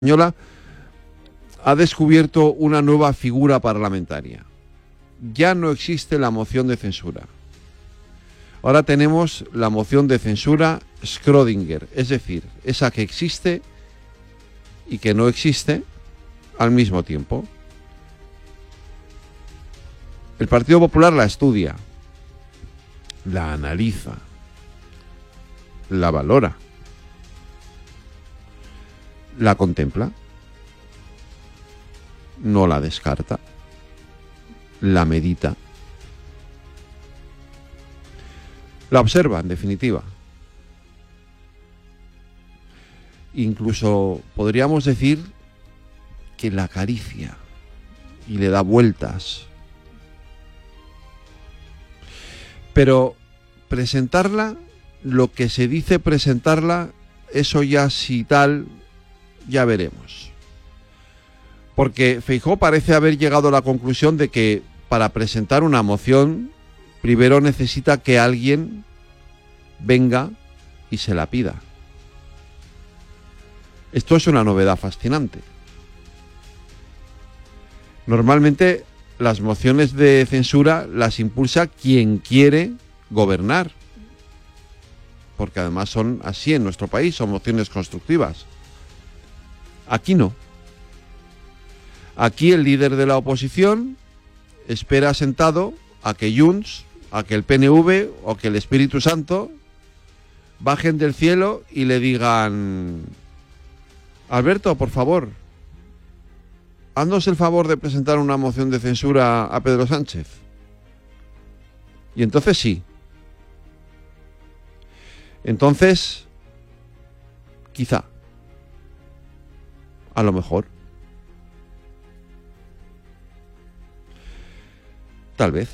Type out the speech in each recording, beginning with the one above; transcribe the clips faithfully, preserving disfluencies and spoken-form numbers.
española ha descubierto una nueva figura parlamentaria. Ya no existe la moción de censura. Ahora tenemos la moción de censura Schrödinger, es decir, esa que existe y que no existe al mismo tiempo. El Partido Popular la estudia, la analiza, la valora, la contempla, no la descarta, la medita, la observa, en definitiva. Incluso podríamos decir que la acaricia y le da vueltas. Pero presentarla, lo que se dice presentarla, eso ya si tal, ya veremos. Porque Feijóo parece haber llegado a la conclusión de que para presentar una moción, primero necesita que alguien venga y se la pida. Esto es una novedad fascinante. Normalmente las mociones de censura las impulsa quien quiere gobernar, porque además son así en nuestro país, son mociones constructivas. Aquí no. Aquí el líder de la oposición espera sentado a que Junts, a que el P N V o que el Espíritu Santo bajen del cielo y le digan: Alberto, por favor, haznos el favor de presentar una moción de censura a Pedro Sánchez. Y entonces sí. Entonces, quizá, a lo mejor, tal vez,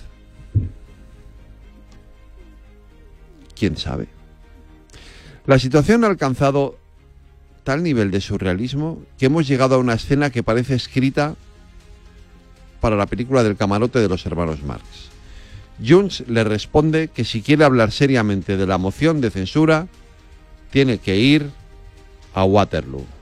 quién sabe. La situación ha alcanzado tal nivel de surrealismo que hemos llegado a una escena que parece escrita para la película del camarote de los hermanos Marx. Junts le responde que si quiere hablar seriamente de la moción de censura, tiene que ir a Waterloo.